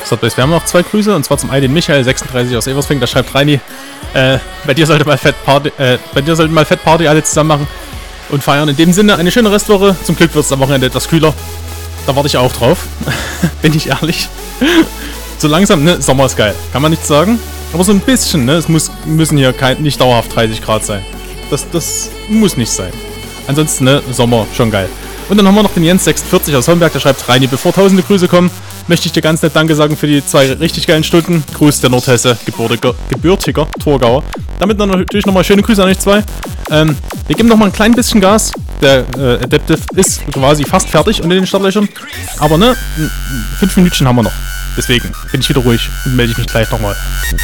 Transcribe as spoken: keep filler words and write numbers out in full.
So, wir haben noch zwei Grüße, und zwar zum einen den Michael sechsunddreißig aus Eversfing, der schreibt Reini, äh, bei dir sollte mal Fett Party, äh, bei dir sollten mal Fett Party alle zusammen machen und feiern. In dem Sinne, eine schöne Restwoche. Zum Glück wird es am Wochenende etwas kühler. Da warte ich auch drauf. Bin ich ehrlich. So langsam, ne? Sommer ist geil. Kann man nichts sagen. Aber so ein bisschen, ne? Es muss, müssen hier kein, nicht dauerhaft dreißig Grad sein. Das, das muss nicht sein. Ansonsten, ne? Sommer, schon geil. Und dann haben wir noch den Jens sechsundvierzig aus Homberg, der schreibt Reini, bevor tausende Grüße kommen, möchte ich dir ganz nett Danke sagen für die zwei richtig geilen Stunden. Gruß der Nordhesse, gebürtiger, gebürtiger Torgauer. Damit dann natürlich nochmal schöne Grüße an euch zwei. Ähm, wir geben nochmal ein klein bisschen Gas. Der äh, Adaptive ist quasi fast fertig unter den Startlöchern. Aber ne, fünf Minütchen haben wir noch. Deswegen bin ich wieder ruhig und melde ich mich gleich nochmal.